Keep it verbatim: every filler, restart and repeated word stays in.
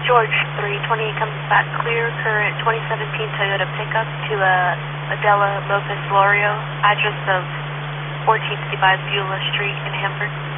George, three twenty-eight comes back clear, current twenty seventeen Toyota pickup to uh, Adela Lopez Lorio, address of fourteen fifty-five Beulah Street in Hanford.